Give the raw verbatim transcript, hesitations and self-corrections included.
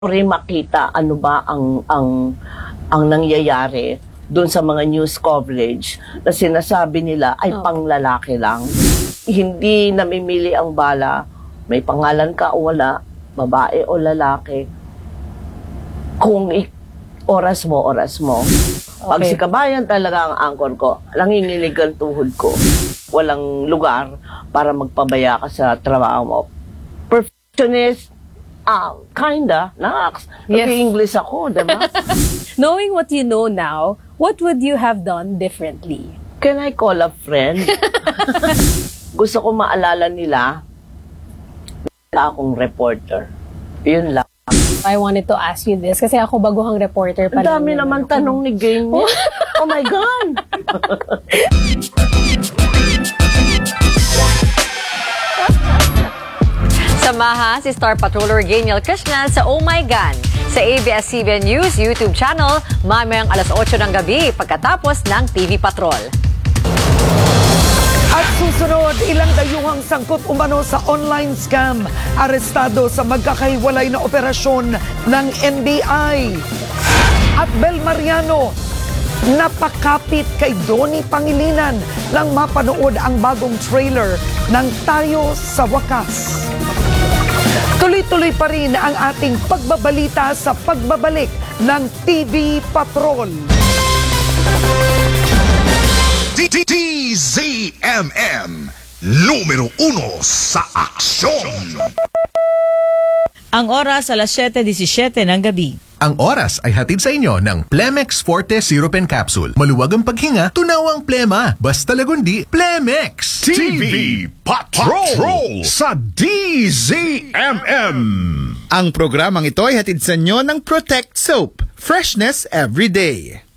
rin makita ano ba ang ang ang nangyayari doon sa mga news coverage na sinasabi nila ay Oh. panglalaki lang. Hindi namimili ang bala, may pangalan ka o wala, babae o lalaki. Kung i- oras mo, oras mo. Pag si Okay. Kabayan talaga ang angkor ko, nanginginig ang tuhod ko. Walang lugar para magpabaya ka sa trabaho mo. Perfectionist, ah, kinda, naks. Yes. Nag-English ako, diba? Knowing what you know now, what would you have done differently? Can I call a friend? Gusto ko maalala nila na akong reporter. Yun lang. I wanted to ask you this kasi ako baguhang reporter pa Ang dami lang. naman Ako- tanong ni Ganyan. Oh my God! Samahan si Star Patroller Geniel Krishnan sa Oh My Gun sa A B S C B N News YouTube channel mamayang alas otso ng gabi pagkatapos ng T V Patrol. At susunod, ilang dayuhang sangkot umano sa online scam. Arestado sa magkakahiwalay na operasyon ng N B I. At Bel Mariano, napakapit kay Donnie Pangilinan nang mapanood ang bagong trailer ng Tayo sa Wakas. Tuloy-tuloy pa rin ang ating pagbabalita sa pagbabalik ng T V Patrol. D Z M M, numero uno sa aksyon. Ang oras alas siyete disisiete ng gabi. Ang oras ay hatid sa inyo ng Plemex Forte Syrup and Capsule. Maluwag ang paghinga, tunawang plema. Basta lagundi, Plemex! T V Patrol sa D Z M M. Ang programang ito ay hatid sa inyo ng Protect Soap. Freshness every day.